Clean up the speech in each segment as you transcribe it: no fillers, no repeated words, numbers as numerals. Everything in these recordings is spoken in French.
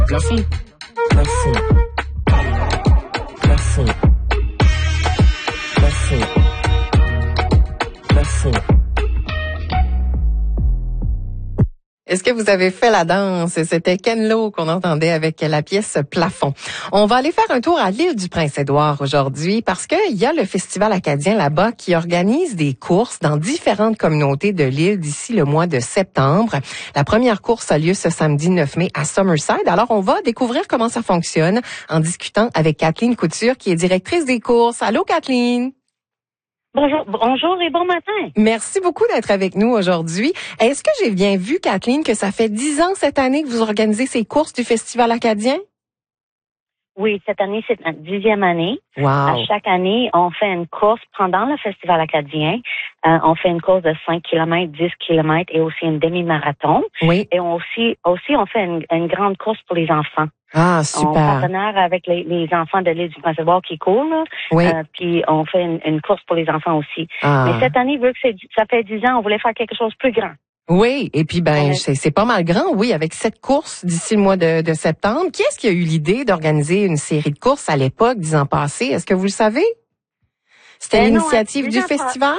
Plafond, plafond, plafond, plafond, plafond. Est-ce que vous avez fait la danse? C'était Ken Lo qu'on entendait avec la pièce Plafond. On va aller faire un tour à l'île du Prince-Édouard aujourd'hui parce qu'il y a le Festival acadien là-bas qui organise des courses dans différentes communautés de l'île d'ici le mois de septembre. La première course a lieu ce samedi 9 mai à Summerside. Alors, on va découvrir comment ça fonctionne en discutant avec Kathleen Couture qui est directrice des courses. Allô, Kathleen? Bonjour et bon matin. Merci beaucoup d'être avec nous aujourd'hui. Est-ce que j'ai bien vu, Kathleen, que ça fait 10 ans cette année que vous organisez ces courses du Festival acadien? Oui, cette année, c'est notre 10e année. Wow. À chaque année, on fait une course pendant le Festival acadien. On fait une course de 5 km, 10 km et aussi une demi-marathon. Oui. Et on fait une grande course pour les enfants. Ah, On est super. partenaire avec les enfants de l'île du Prince-Édouard qui courent, là. Oui. Puis on fait une course pour les enfants aussi. Ah. Mais cette année, vu que ça fait 10 ans, on voulait faire quelque chose de plus grand. Oui, et puis c'est pas mal grand, oui, avec cette course d'ici le mois de septembre. Qui est-ce qui a eu l'idée d'organiser une série de courses à l'époque, 10 ans passés? Est-ce que vous le savez? C'était l'initiative du festival?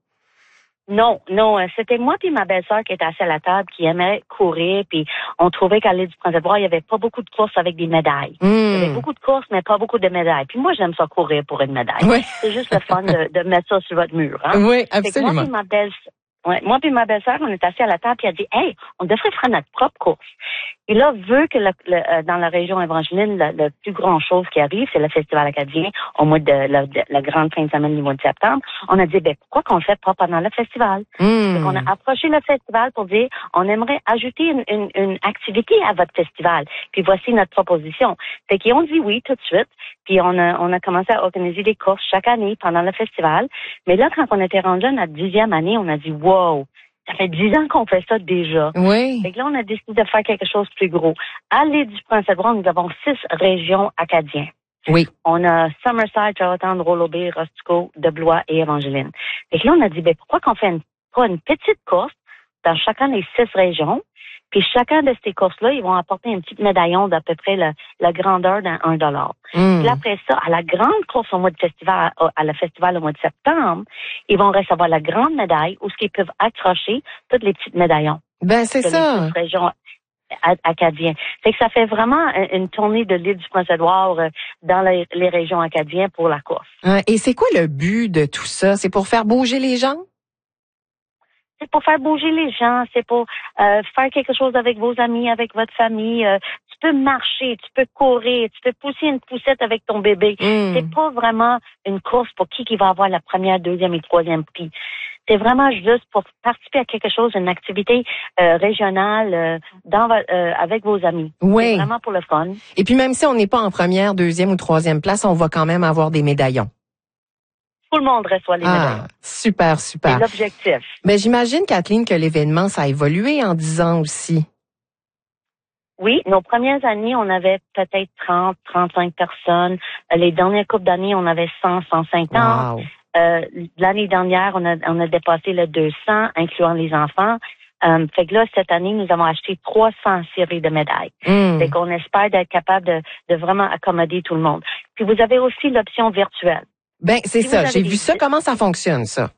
Non, c'était moi puis ma belle-sœur qui était assise à la table, qui aimait courir, puis on trouvait qu'à l'île du Prince-Édouard, il y avait pas beaucoup de courses avec des médailles. Il y avait beaucoup de courses, mais pas beaucoup de médailles. Puis moi, j'aime ça courir pour une médaille. Oui. C'est juste le fun de mettre ça sur votre mur, hein? Oui, absolument. Moi puis ma belle-sœur, on est assis à la table, puis elle dit, hey, on devrait faire notre propre course. Et là, vu que dans la région Evangeline, la plus grande chose qui arrive, c'est le Festival acadien au mois de la grande fin de semaine du mois de septembre, on a dit, pourquoi qu'on le fait pas pendant le festival? Donc, on a approché le festival pour dire, on aimerait ajouter une activité à votre festival. Puis voici notre proposition. Fait qu'ils ont dit oui tout de suite. Puis on a commencé à organiser des courses chaque année pendant le festival. Mais là, quand on était rendu à notre 10e année, on a dit, wow! Ça fait 10 ans qu'on fait ça déjà. Oui. Fait que là, on a décidé de faire quelque chose de plus gros. À l'île du Prince-Édouard, nous avons 6 régions acadiennes. Oui. On a Summerside, Charlottetown, Rollo Bay, Roscoe, de Blois et Evangeline. Fait que là, on a dit, pourquoi qu'on fait pas une petite course dans chacun des 6 régions? Puis chacun de ces courses-là, ils vont apporter un petit médaillon d'à peu près la grandeur d'un $1. Puis après ça, à la grande course au mois de festival, à la festival au mois de septembre, ils vont recevoir la grande médaille où ils peuvent accrocher tous les petits médaillons. C'est ça. Les 6 régions acadiennes. Fait que ça fait vraiment une tournée de l'île du Prince-Édouard dans les régions acadiennes pour la course. Et c'est quoi le but de tout ça? C'est pour faire bouger les gens? C'est pour faire bouger les gens, c'est pour faire quelque chose avec vos amis, avec votre famille. Tu peux marcher, tu peux courir, tu peux pousser une poussette avec ton bébé. C'est pas vraiment une course pour qui va avoir la première, deuxième et troisième prix. C'est vraiment juste pour participer à quelque chose, une activité régionale avec vos amis. Oui. C'est vraiment pour le fun. Et puis même si on n'est pas en première, deuxième ou troisième place, on va quand même avoir des médaillons. Tout le monde reçoit les médaillons. Super. C'est l'objectif. Mais j'imagine, Kathleen, que l'événement, ça a évolué en 10 ans aussi. Oui, nos premières années, on avait peut-être 30, 35 personnes. Les dernières coupes d'années, on avait 100, 150. Wow. L'année dernière, on a dépassé le 200, incluant les enfants. Fait que là, cette année, nous avons acheté 300 séries de médailles. Fait qu'on espère d'être capable de vraiment accommoder tout le monde. Puis vous avez aussi l'option virtuelle. C'est ça. J'ai vu ça. Comment ça fonctionne, ça?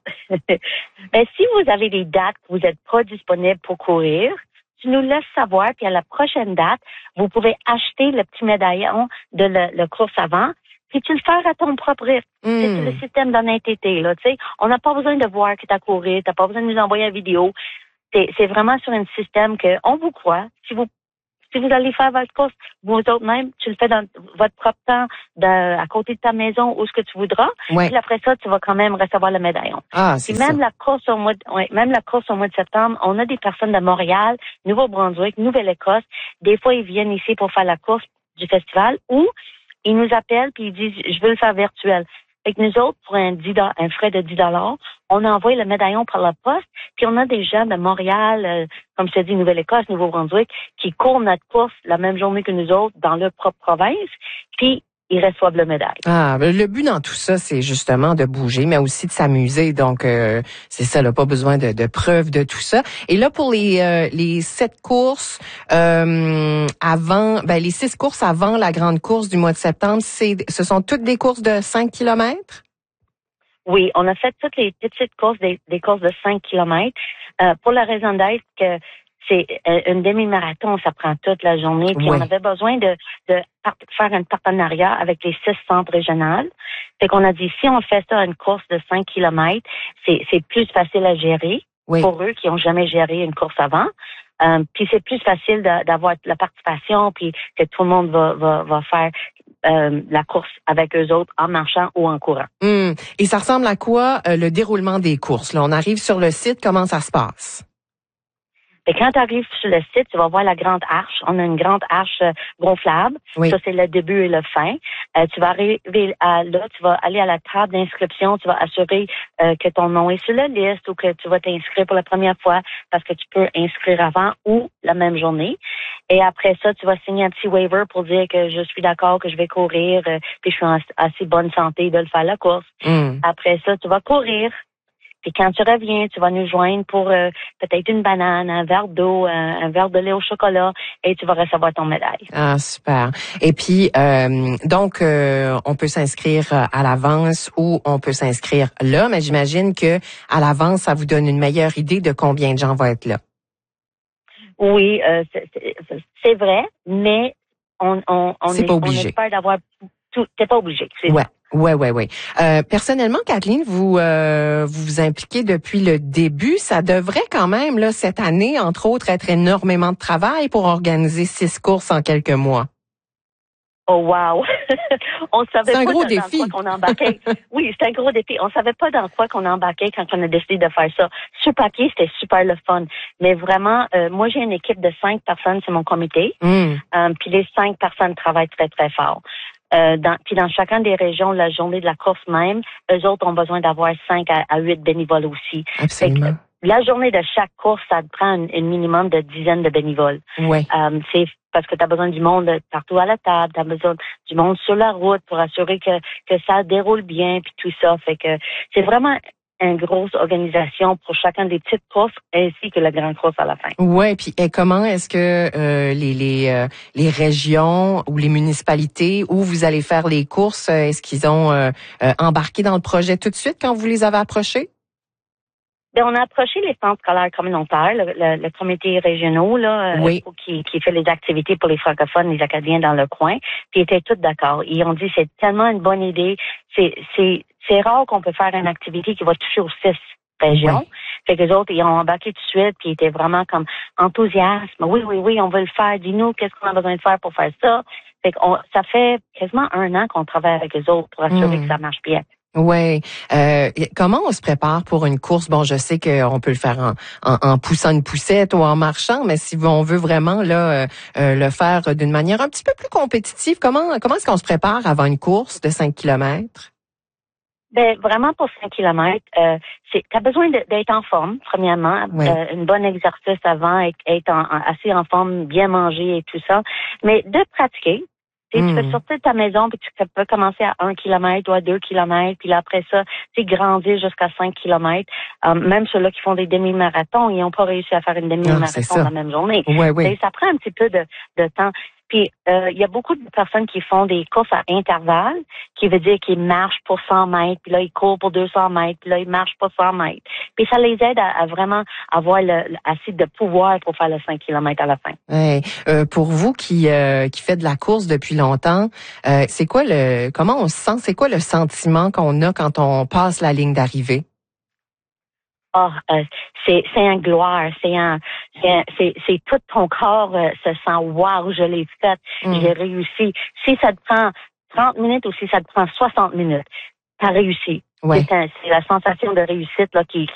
Si vous avez des dates que vous n'êtes pas disponibles pour courir, tu nous laisses savoir, puis à la prochaine date, vous pouvez acheter le petit médaillon de la course avant, puis tu le fais à ton propre rythme. C'est le système d'honnêteté, là, tu sais. On n'a pas besoin de voir que tu as couru, tu n'as pas besoin de nous envoyer une vidéo. C'est vraiment sur un système qu'on vous croit. Si vous allez faire votre course, vous autres même, tu le fais dans votre propre temps, à côté de ta maison, où ce que tu voudras. Ouais. Puis après ça, tu vas quand même recevoir le médaillon. C'est Puis même ça. la course au mois de septembre, on a des personnes de Montréal, Nouveau-Brunswick, Nouvelle-Écosse. Des fois, ils viennent ici pour faire la course du festival ou ils nous appellent puis ils disent, je veux le faire virtuel. Fait que nous autres, pour un frais de $10, on envoie le médaillon par la poste, puis on a des gens de Montréal, comme je te dis, Nouvelle-Écosse, Nouveau-Brunswick, qui courent notre course la même journée que nous autres dans leur propre province, puis ils reçoivent le médaille. Ah, le but dans tout ça, c'est justement de bouger, mais aussi de s'amuser. Donc, c'est ça, là, pas besoin de preuves de tout ça. Et là, pour les 7 courses les 6 courses avant la grande course du mois de septembre, ce sont toutes des courses de 5 kilomètres? Oui, on a fait toutes les petites courses, des courses de 5 kilomètres, pour la raison d'être que c'est une demi-marathon, ça prend toute la journée. Puis on avait besoin de faire un partenariat avec les 6 centres régionaux. Fait qu'on a dit, si on fait ça une course de 5 kilomètres, c'est plus facile à gérer pour eux qui ont jamais géré une course avant. Puis c'est plus facile d'avoir la participation, puis que tout le monde va faire la course avec eux autres en marchant ou en courant. Et ça ressemble à quoi le déroulement des courses? Là, on arrive sur le site, comment ça se passe? Et quand tu arrives sur le site, tu vas voir la grande arche. On a une grande arche gonflable. Oui. Ça, c'est le début et le fin. Tu vas arriver là, tu vas aller à la table d'inscription. Tu vas assurer que ton nom est sur la liste ou que tu vas t'inscrire pour la première fois parce que tu peux inscrire avant ou la même journée. Et après ça, tu vas signer un petit waiver pour dire que je suis d'accord, que je vais courir, puis je suis en assez bonne santé de le faire la course. Après ça, tu vas courir. Puis quand tu reviens, tu vas nous joindre pour peut-être une banane, un verre d'eau, un verre de lait au chocolat et tu vas recevoir ton médaille. Ah, super. Et puis, donc, on peut s'inscrire à l'avance ou on peut s'inscrire là, mais j'imagine que à l'avance, ça vous donne une meilleure idée de combien de gens vont être là. Oui, c'est vrai, mais on c'est pas obligé. espère d'avoir tout. T'es pas obligé, c'est ça. Ouais. Personnellement, Kathleen, vous vous impliquez depuis le début. Ça devrait quand même, là, cette année, entre autres, être énormément de travail pour organiser 6 courses en quelques mois. Oh wow! On savait c'est un pas gros dans défi. quoi qu'on embarquait. Oui, c'est un gros défi. On savait pas dans quoi qu'on embarquait quand on a décidé de faire ça. Sur papier, c'était super le fun. Mais vraiment, moi, j'ai une équipe de 5 personnes sur mon comité. Puis les 5 personnes travaillent très, très fort. Puis dans chacun des régions, la journée de la course même, eux autres ont besoin d'avoir 5 à 8 bénévoles aussi. Absolument. La journée de chaque course, ça te prend un minimum de dizaines de bénévoles. C'est parce que tu as besoin du monde partout à la table, tu as besoin du monde sur la route pour assurer que ça déroule bien, puis tout ça. Fait que c'est vraiment une grosse organisation pour chacun des petites courses ainsi que la grande course à la fin. Ouais, puis comment est-ce que les régions ou les municipalités où vous allez faire les courses, est-ce qu'ils ont embarqué dans le projet tout de suite quand vous les avez approchés? Bien, on a approché les centres scolaires communautaires, le comité régional là, qui fait les activités pour les francophones, les Acadiens dans le coin, puis ils étaient tous d'accord. Ils ont dit c'est tellement une bonne idée, c'est rare qu'on peut faire une activité qui va toucher aux 6 régions. Fait que les autres, ils ont embarqué tout de suite, puis ils étaient vraiment comme enthousiastes. Oui, on veut le faire. Dis-nous qu'est-ce qu'on a besoin de faire pour faire ça. Fait que ça fait quasiment 1 an qu'on travaille avec les autres pour assurer que ça marche bien. Ouais. Comment on se prépare pour une course? Bon, je sais qu'on peut le faire en poussant une poussette ou en marchant, mais si on veut vraiment là le faire d'une manière un petit peu plus compétitive, comment est-ce qu'on se prépare avant une course de 5 kilomètres? Ben vraiment pour 5 kilomètres, t'as besoin d'être en forme premièrement, une bonne exercice avant, être assez en forme, bien manger et tout ça, mais de pratiquer. Tu peux sortir de ta maison puis tu peux commencer à 1 kilomètre ou à 2 kilomètres, puis là, après ça, tu grandir jusqu'à 5 kilomètres. Même ceux-là qui font des demi-marathons, ils n'ont pas réussi à faire une demi-marathon la même journée. Ça prend un petit peu de temps. Puis, il y a beaucoup de personnes qui font des courses à intervalles, qui veut dire qu'ils marchent pour 100 mètres, puis là, ils courent pour 200 mètres, puis là, ils marchent pour 100 mètres. Puis, ça les aide à vraiment avoir assez de pouvoir pour faire le 5 kilomètres à la fin. Ouais. Pour vous qui faites de la course depuis longtemps, c'est quoi comment on se sent? C'est quoi le sentiment qu'on a quand on passe la ligne d'arrivée? C'est un gloire, c'est tout ton corps se sent wow, je l'ai fait, j'ai réussi. Si ça te prend 30 minutes ou si ça te prend 60 minutes, t'as réussi. C'est la sensation de réussite là qui